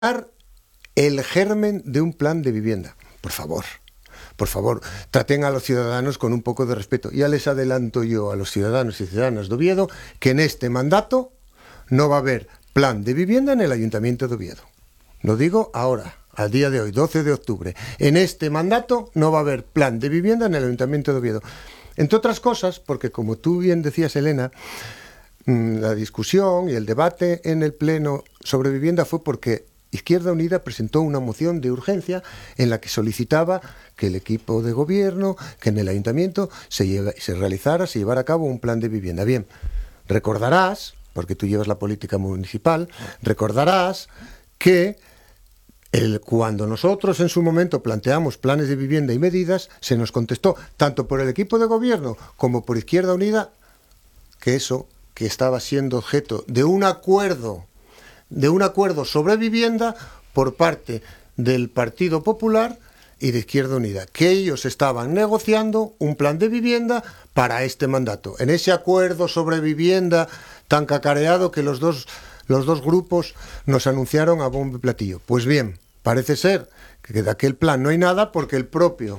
el germen de un plan de vivienda. Por favor, traten a los ciudadanos con un poco de respeto. Ya les adelanto yo a los ciudadanos y ciudadanas de Oviedo que en este mandato no va a haber plan de vivienda en el Ayuntamiento de Oviedo. Lo digo ahora, al día de hoy, 12 de octubre. En este mandato no va a haber plan de vivienda en el Ayuntamiento de Oviedo. Entre otras cosas, porque como tú bien decías, Elena, la discusión y el debate en el Pleno sobre vivienda fue porque Izquierda Unida presentó una moción de urgencia en la que solicitaba que el equipo de gobierno, que en el ayuntamiento se llevara a cabo un plan de vivienda. Bien, recordarás, porque tú llevas la política municipal, recordarás que cuando nosotros en su momento planteamos planes de vivienda y medidas, se nos contestó, tanto por el equipo de gobierno como por Izquierda Unida, que eso que estaba siendo objeto de un acuerdo sobre vivienda por parte del Partido Popular y de Izquierda Unida, que ellos estaban negociando un plan de vivienda para este mandato. En ese acuerdo sobre vivienda tan cacareado que los dos grupos nos anunciaron a bombo y platillo. Pues bien, parece ser que de aquel plan no hay nada porque el propio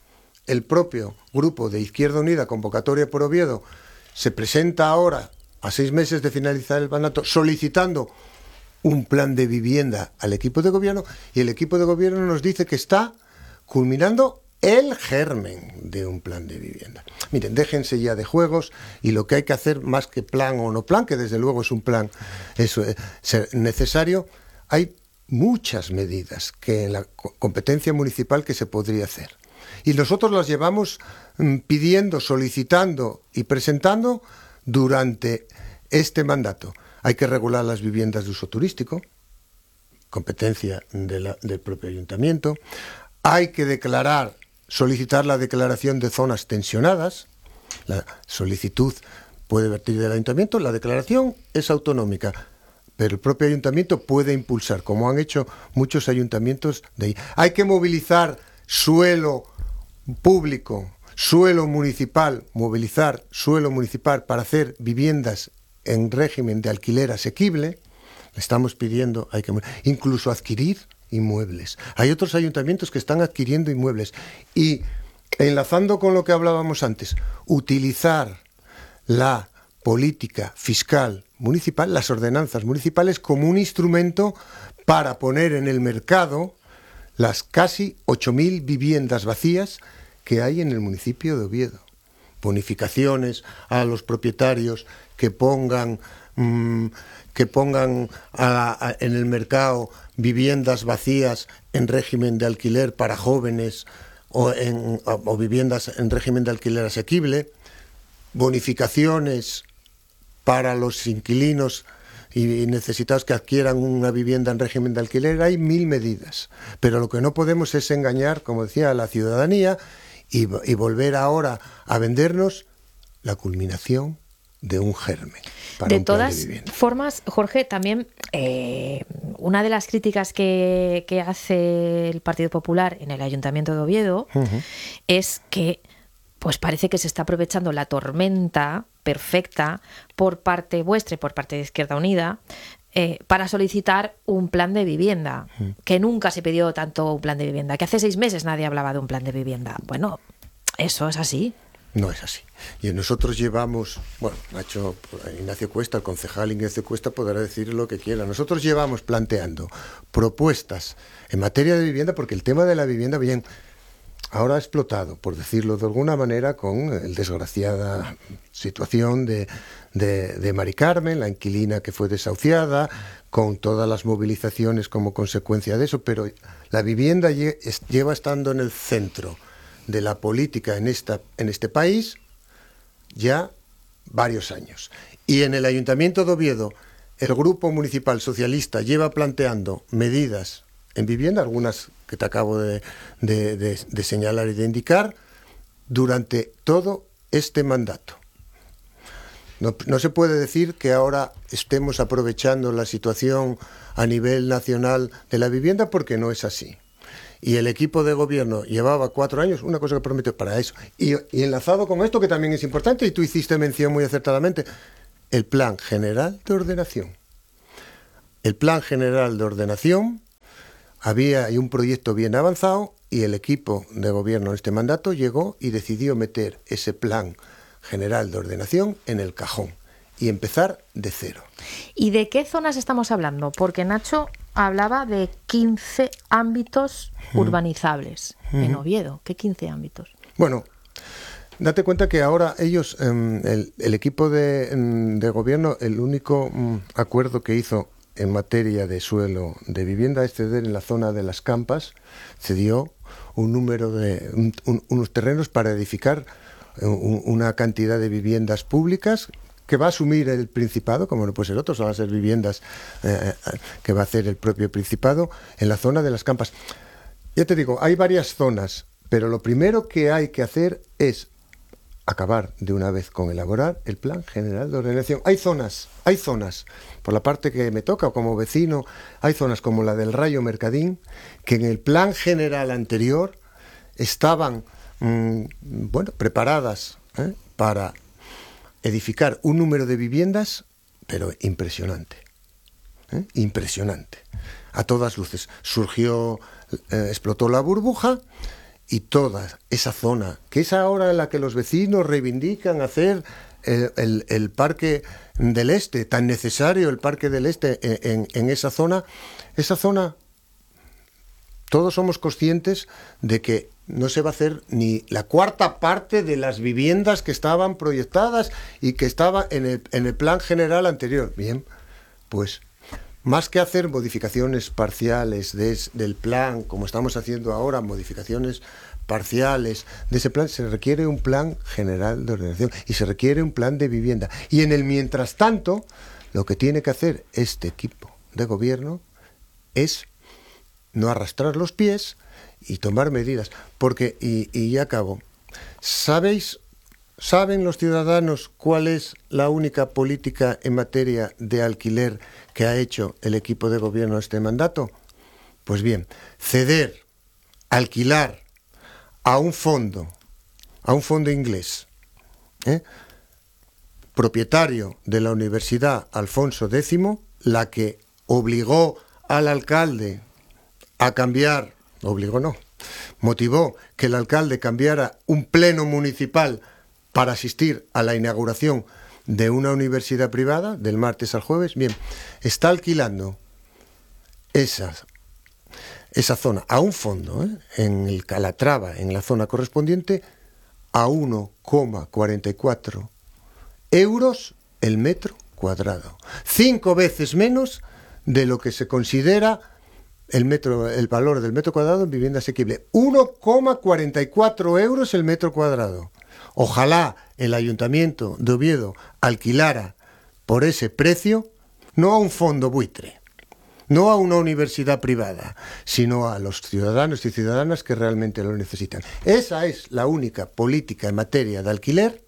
grupo de Izquierda Unida, Convocatoria por Oviedo, se presenta ahora, a 6 meses de finalizar el mandato, solicitando un plan de vivienda al equipo de gobierno, y el equipo de gobierno nos dice que está culminando el germen de un plan de vivienda. Miren, déjense ya de juegos, y lo que hay que hacer, más que plan o no plan, que desde luego es un plan necesario, hay muchas medidas que en la competencia municipal que se podría hacer. Y nosotros las llevamos pidiendo, solicitando y presentando durante este mandato. Hay que regular las viviendas de uso turístico, competencia del propio ayuntamiento. Hay que solicitar la declaración de zonas tensionadas. La solicitud puede partir del ayuntamiento, la declaración es autonómica, pero el propio ayuntamiento puede impulsar, como han hecho muchos ayuntamientos de ahí. Hay que movilizar suelo público, movilizar suelo municipal para hacer viviendas en régimen de alquiler asequible. Le estamos pidiendo, incluso adquirir inmuebles. Hay otros ayuntamientos que están adquiriendo inmuebles. Y enlazando con lo que hablábamos antes, utilizar la política fiscal municipal, las ordenanzas municipales, como un instrumento para poner en el mercado las casi 8.000 viviendas vacías que hay en el municipio de Oviedo. Bonificaciones a los propietarios que pongan en el mercado viviendas vacías en régimen de alquiler para jóvenes o viviendas en régimen de alquiler asequible, bonificaciones para los inquilinos y necesitados que adquieran una vivienda en régimen de alquiler. Hay 1.000 medidas, pero lo que no podemos es engañar, como decía, a la ciudadanía y volver ahora a vendernos la culminación de un germen. De todas formas, Jorge, también una de las críticas que hace el Partido Popular en el Ayuntamiento de Oviedo es que pues parece que se está aprovechando la tormenta perfecta por parte vuestra y por parte de Izquierda Unida para solicitar un plan de vivienda, que nunca se pidió tanto un plan de vivienda, que hace 6 meses nadie hablaba de un plan de vivienda. Bueno, eso es así. No es así. Y nosotros llevamos, Ignacio Cuesta, el concejal Ignacio Cuesta podrá decir lo que quiera. Nosotros llevamos planteando propuestas en materia de vivienda, porque el tema de la vivienda, bien, ahora ha explotado, por decirlo de alguna manera, con la desgraciada situación de Mari Carmen, la inquilina que fue desahuciada, con todas las movilizaciones como consecuencia de eso, pero la vivienda lleva estando en el centro de la política en este país ya varios años. Y en el Ayuntamiento de Oviedo, el Grupo Municipal Socialista lleva planteando medidas en vivienda, algunas que te acabo de señalar y de indicar, durante todo este mandato. No se puede decir que ahora estemos aprovechando la situación a nivel nacional de la vivienda, porque no es así. Y el equipo de gobierno llevaba 4 años, una cosa que prometió para eso. Y enlazado con esto, que también es importante, y tú hiciste mención muy acertadamente, el Plan General de Ordenación. El Plan General de Ordenación había un proyecto bien avanzado y el equipo de gobierno en este mandato llegó y decidió meter ese plan general de ordenación en el cajón y empezar de cero. ¿Y de qué zonas estamos hablando? Porque Nacho hablaba de 15 ámbitos urbanizables en Oviedo. ¿Qué 15 ámbitos? Bueno, date cuenta que ahora ellos, el equipo de gobierno, el único acuerdo que hizo en materia de suelo de vivienda es ceder en la zona de las Campas, cedió un número de unos terrenos para edificar una cantidad de viviendas públicas que va a asumir el Principado, como no puede ser otro, van a ser viviendas que va a hacer el propio Principado en la zona de las Campas. Ya te digo, hay varias zonas, pero lo primero que hay que hacer es acabar de una vez con elaborar el Plan General de Ordenación. Hay zonas, por la parte que me toca como vecino, hay zonas como la del Rayo Mercadín, que en el Plan General anterior estaban preparadas para edificar un número de viviendas, pero impresionante, impresionante. A todas luces. Explotó la burbuja y toda esa zona, que es ahora la que los vecinos reivindican hacer el Parque del Este, tan necesario el Parque del Este en esa zona, todos somos conscientes de que no se va a hacer ni la cuarta parte de las viviendas que estaban proyectadas y que estaban en el plan general anterior. Bien, pues más que hacer modificaciones parciales del plan, como estamos haciendo ahora, modificaciones parciales de ese plan, se requiere un plan general de ordenación y se requiere un plan de vivienda. Y en el mientras tanto, lo que tiene que hacer este equipo de gobierno es no arrastrar los pies y tomar medidas. Porque, y ya acabo, ¿saben los ciudadanos cuál es la única política en materia de alquiler que ha hecho el equipo de gobierno este mandato? Pues bien, ceder, alquilar a un fondo inglés, propietario de la Universidad Alfonso X, la que obligó al alcalde a cambiar, motivó que el alcalde cambiara un pleno municipal para asistir a la inauguración de una universidad privada del martes al jueves. Bien, está alquilando esa zona a un fondo, en el Calatrava, en la zona correspondiente, a 1,44 euros el metro cuadrado. 5 veces menos de lo que se considera el valor del metro cuadrado en vivienda asequible. 1,44 euros el metro cuadrado. Ojalá el Ayuntamiento de Oviedo alquilara por ese precio, no a un fondo buitre, no a una universidad privada, sino a los ciudadanos y ciudadanas que realmente lo necesitan. Esa es la única política en materia de alquiler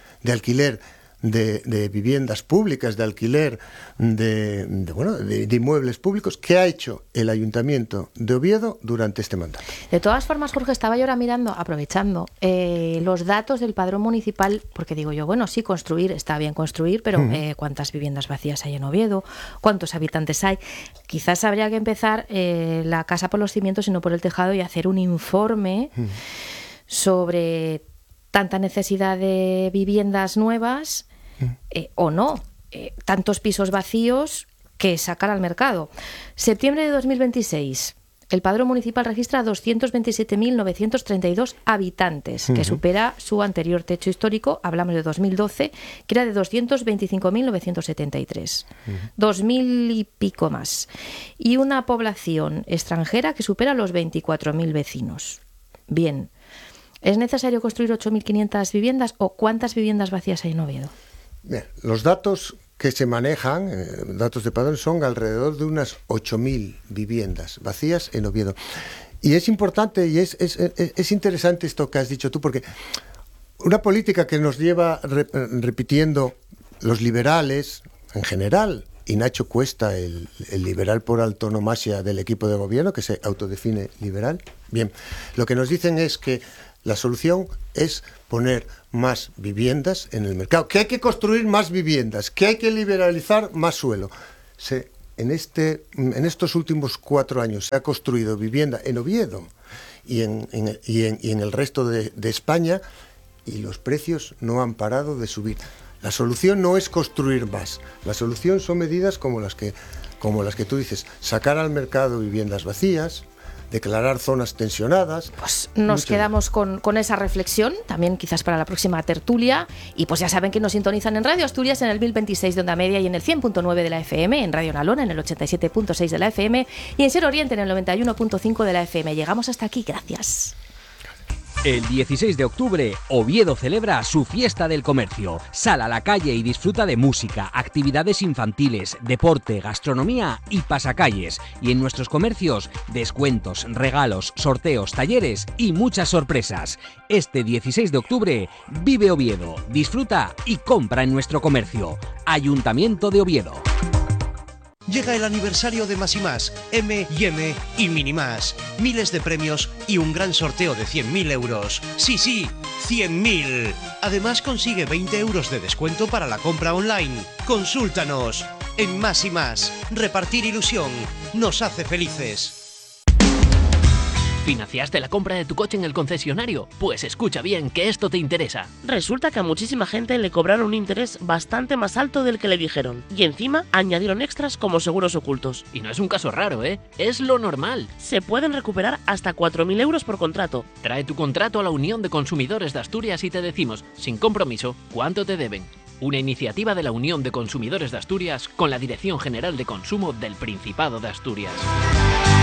de viviendas públicas, de alquiler de inmuebles públicos que ha hecho el Ayuntamiento de Oviedo durante este mandato. De todas formas, Jorge, estaba yo ahora mirando, aprovechando los datos del padrón municipal, porque digo yo, bueno, sí, construir, está bien construir, pero ¿cuántas viviendas vacías hay en Oviedo? ¿Cuántos habitantes hay? Quizás habría que empezar la casa por los cimientos y no por el tejado y hacer un informe sobre tanta necesidad de viviendas nuevas o no, tantos pisos vacíos que sacar al mercado. Septiembre de 2026, el padrón municipal registra 227.932 habitantes, que supera su anterior techo histórico, hablamos de 2012, que era de 225.973. 2.000 y pico más. Y una población extranjera que supera los 24.000 vecinos. Bien, ¿es necesario construir 8.500 viviendas o cuántas viviendas vacías hay en Oviedo? Bien, los datos que se manejan, datos de padrón, son alrededor de unas 8.000 viviendas vacías en Oviedo. Y es importante y es interesante esto que has dicho tú, porque una política que nos lleva repitiendo los liberales en general, y Nacho Cuesta, el liberal por antonomasia del equipo de gobierno, que se autodefine liberal, bien, lo que nos dicen es que la solución es poner más viviendas en el mercado, que hay que construir más viviendas, que hay que liberalizar más suelo. Se en estos últimos 4 años se ha construido vivienda en Oviedo y en el resto de España, y los precios no han parado de subir. La solución no es construir más, la solución son medidas como las que tú dices, sacar al mercado viviendas vacías, declarar zonas tensionadas. Pues nos quedamos con esa reflexión, también quizás para la próxima tertulia, y pues ya saben que nos sintonizan en Radio Asturias en el 1026 de onda media y en el 100.9 de la FM, en Radio Nalona en el 87.6 de la FM y en Ser Oriente en el 91.5 de la FM. Llegamos hasta aquí, gracias. El 16 de octubre, Oviedo celebra su fiesta del comercio. Sal a la calle y disfruta de música, actividades infantiles, deporte, gastronomía y pasacalles. Y en nuestros comercios, descuentos, regalos, sorteos, talleres y muchas sorpresas. Este 16 de octubre, vive Oviedo, disfruta y compra en nuestro comercio. Ayuntamiento de Oviedo. Llega el aniversario de Más y Más, M&M y Mini Más. Miles de premios y un gran sorteo de 100.000 euros. Sí, 100.000. Además consigue 20 euros de descuento para la compra online. Consúltanos. En Más y Más, repartir ilusión nos hace felices. ¿Financiaste la compra de tu coche en el concesionario? Pues escucha bien, que esto te interesa. Resulta que a muchísima gente le cobraron un interés bastante más alto del que le dijeron. Y encima añadieron extras como seguros ocultos. Y no es un caso raro, ¿eh? Es lo normal. Se pueden recuperar hasta 4.000 euros por contrato. Trae tu contrato a la Unión de Consumidores de Asturias y te decimos, sin compromiso, cuánto te deben. Una iniciativa de la Unión de Consumidores de Asturias con la Dirección General de Consumo del Principado de Asturias.